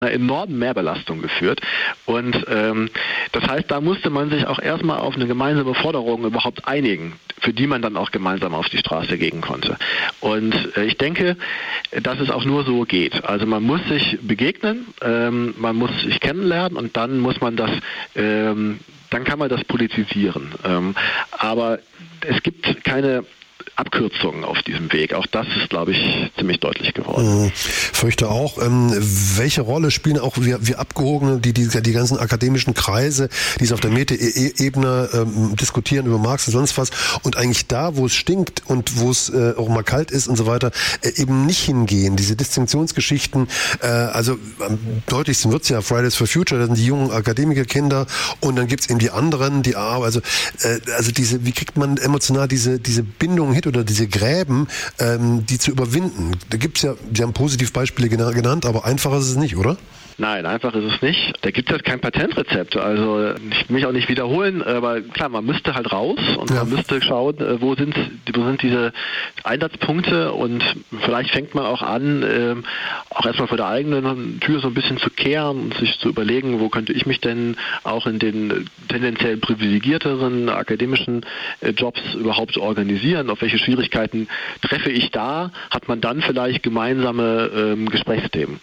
einer enormen Mehrbelastung geführt. Und das heißt, da musste man sich auch erstmal auf eine gemeinsame Forderung überhaupt einigen, für die man dann auch gemeinsam auf die Straße gehen konnte. Und ich denke, dass es auch nur so geht. Also man muss sich begegnen, man muss sich kennenlernen und dann muss man das, dann kann man das politisieren. Aber es gibt keine Abkürzungen auf diesem Weg. Auch das ist, glaube ich, ziemlich deutlich geworden. Fürchte auch. Welche Rolle spielen auch wir Abgehobene, die ganzen akademischen Kreise, die es auf der Meta-Ebene diskutieren über Marx und sonst was und eigentlich da, wo es stinkt und wo es auch mal kalt ist und so weiter, eben nicht hingehen. Diese Distinktionsgeschichten, also am deutlichsten wird es ja Fridays for Future, das sind die jungen Akademikerkinder und dann gibt es eben die anderen, die also diese, wie kriegt man emotional diese Bindung hin oder diese Gräben, die zu überwinden. Da gibt es ja, Sie haben Positivbeispiele genannt, aber einfach ist es nicht, oder? Nein, einfach ist es nicht. Da gibt es kein Patentrezept. Also ich will mich auch nicht wiederholen, aber klar, man müsste halt raus und man müsste schauen, wo sind diese Einsatzpunkte und vielleicht fängt man auch an, auch erstmal vor der eigenen Tür so ein bisschen zu kehren und sich zu überlegen, wo könnte ich mich denn auch in den tendenziell privilegierteren akademischen Jobs überhaupt organisieren, auf welche Schwierigkeiten treffe ich da, hat man dann vielleicht gemeinsame Gesprächsthemen.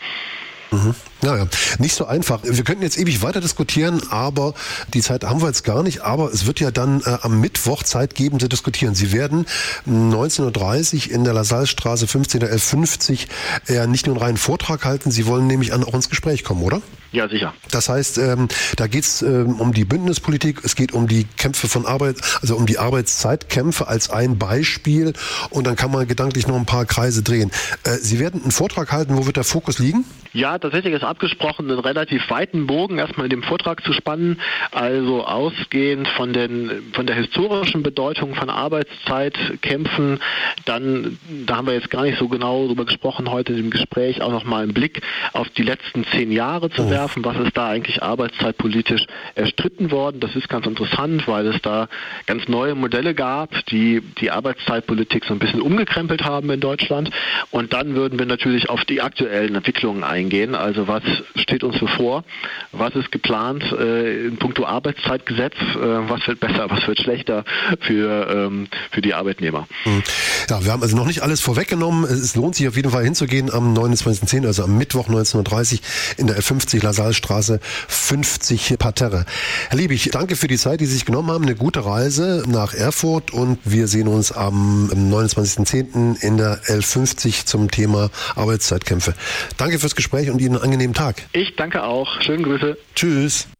Ja, nicht so einfach. Wir könnten jetzt ewig weiter diskutieren, aber die Zeit haben wir jetzt gar nicht. Aber es wird ja dann am Mittwoch Zeit geben zu diskutieren. Sie werden 19.30 Uhr in der Lassallestraße 15.1150 nicht nur einen reinen Vortrag halten, Sie wollen nämlich auch ins Gespräch kommen, oder? Ja, sicher. Das heißt, da geht es um die Bündnispolitik, es geht um die Kämpfe von also um die Arbeitszeitkämpfe als ein Beispiel und dann kann man gedanklich noch ein paar Kreise drehen. Sie werden einen Vortrag halten, wo wird der Fokus liegen? Ja, tatsächlich ist abgesprochen, einen relativ weiten Bogen erstmal in dem Vortrag zu spannen, also ausgehend von der historischen Bedeutung von Arbeitszeitkämpfen, dann, da haben wir jetzt gar nicht so genau drüber gesprochen heute in dem Gespräch, auch nochmal einen Blick auf die letzten 10 Jahre zu werfen, was ist da eigentlich arbeitszeitpolitisch erstritten worden. Das ist ganz interessant, weil es da ganz neue Modelle gab, die die Arbeitszeitpolitik so ein bisschen umgekrempelt haben in Deutschland und dann würden wir natürlich auf die aktuellen Entwicklungen eingehen, also was steht uns bevor, was ist geplant in puncto Arbeitszeitgesetz, was wird besser, was wird schlechter für die Arbeitnehmer. Ja, wir haben also noch nicht alles vorweggenommen. Es lohnt sich auf jeden Fall hinzugehen am 29.10., also am Mittwoch 19.30 Uhr in der L50 Lassallestraße 50 Parterre. Herr Liebig, danke für die Zeit, die Sie sich genommen haben. Eine gute Reise nach Erfurt und wir sehen uns am 29.10. in der L50 zum Thema Arbeitszeitkämpfe. Danke fürs Gespräch und Ihnen einen angenehmen Tag. Ich danke auch. Schöne Grüße. Tschüss.